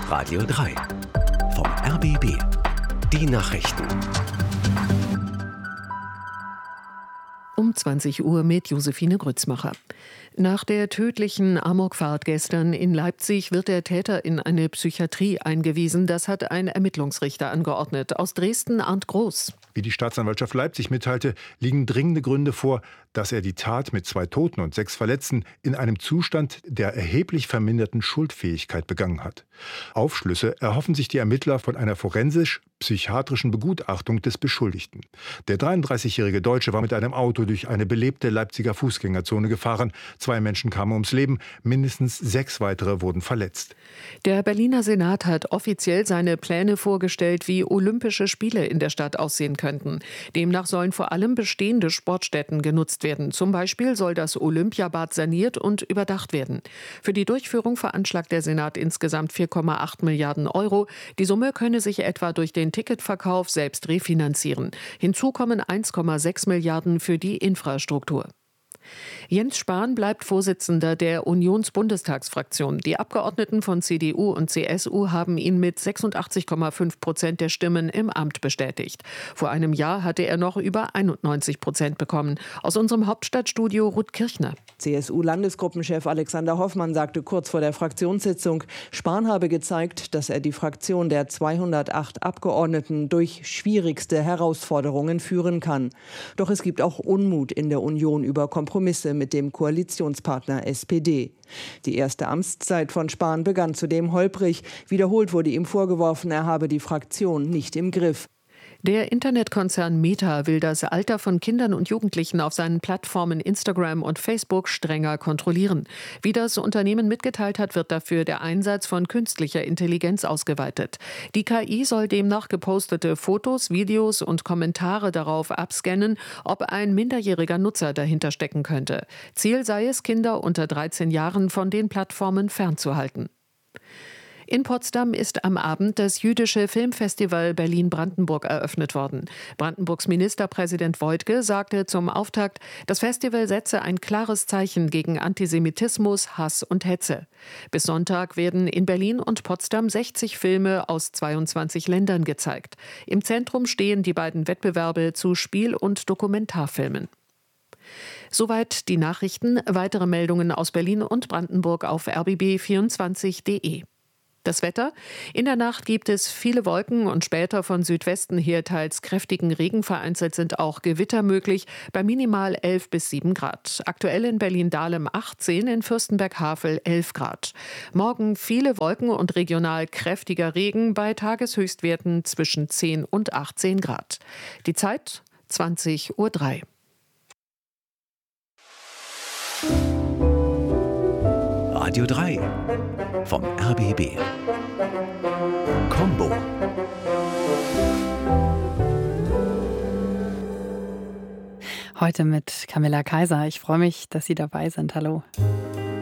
Radio 3 vom RBB. Die Nachrichten. Um 20 Uhr mit Josephine Grützmacher. Nach der tödlichen Amokfahrt gestern in Leipzig wird der Täter in eine Psychiatrie eingewiesen. Das hat ein Ermittlungsrichter angeordnet. Aus Dresden Arndt Groß. Wie die Staatsanwaltschaft Leipzig mitteilte, liegen dringende Gründe vor, dass er die Tat mit 2 Toten und 6 Verletzten in einem Zustand der erheblich verminderten Schuldfähigkeit begangen hat. Aufschlüsse erhoffen sich die Ermittler von einer forensisch-psychiatrischen Begutachtung des Beschuldigten. Der 33-jährige Deutsche war mit einem Auto durch eine belebte Leipziger Fußgängerzone gefahren. 2 Menschen kamen ums Leben, mindestens 6 weitere wurden verletzt. Der Berliner Senat hat offiziell seine Pläne vorgestellt, wie Olympische Spiele in der Stadt aussehen könnten. Demnach sollen vor allem bestehende Sportstätten genutzt werden. Zum Beispiel soll das Olympiabad saniert und überdacht werden. Für die Durchführung veranschlagt der Senat insgesamt 4,8 Milliarden Euro. Die Summe könne sich etwa durch den Ticketverkauf selbst refinanzieren. Hinzu kommen 1,6 Milliarden für die Infrastruktur. Jens Spahn bleibt Vorsitzender der Unionsbundestagsfraktion. Die Abgeordneten von CDU und CSU haben ihn mit 86,5% der Stimmen im Amt bestätigt. Vor einem Jahr hatte er noch über 91% bekommen. Aus unserem Hauptstadtstudio Ruth Kirchner. CSU-Landesgruppenchef Alexander Hoffmann sagte kurz vor der Fraktionssitzung, Spahn habe gezeigt, dass er die Fraktion der 208 Abgeordneten durch schwierigste Herausforderungen führen kann. Doch es gibt auch Unmut in der Union über Kompromisse mit dem Koalitionspartner SPD. Die erste Amtszeit von Spahn begann zudem holprig. Wiederholt wurde ihm vorgeworfen, er habe die Fraktion nicht im Griff. Der Internetkonzern Meta will das Alter von Kindern und Jugendlichen auf seinen Plattformen Instagram und Facebook strenger kontrollieren. Wie das Unternehmen mitgeteilt hat, wird dafür der Einsatz von künstlicher Intelligenz ausgeweitet. Die KI soll demnach gepostete Fotos, Videos und Kommentare darauf abscannen, ob ein minderjähriger Nutzer dahinter stecken könnte. Ziel sei es, Kinder unter 13 Jahren von den Plattformen fernzuhalten. In Potsdam ist am Abend das jüdische Filmfestival Berlin-Brandenburg eröffnet worden. Brandenburgs Ministerpräsident Woidke sagte zum Auftakt, das Festival setze ein klares Zeichen gegen Antisemitismus, Hass und Hetze. Bis Sonntag werden in Berlin und Potsdam 60 Filme aus 22 Ländern gezeigt. Im Zentrum stehen die beiden Wettbewerbe zu Spiel- und Dokumentarfilmen. Soweit die Nachrichten. Weitere Meldungen aus Berlin und Brandenburg auf rbb24.de. Das Wetter. In der Nacht gibt es viele Wolken und später von Südwesten her teils kräftigen Regen. Vereinzelt sind auch Gewitter möglich, bei minimal 11 bis 7 Grad. Aktuell in Berlin-Dahlem 18, in Fürstenberg-Havel 11 Grad. Morgen viele Wolken und regional kräftiger Regen bei Tageshöchstwerten zwischen 10 und 18 Grad. Die Zeit 20:03 Uhr. Radio 3 vom RBB. Combo. Heute mit Camilla Kaiser. Ich freue mich, dass Sie dabei sind. Hallo.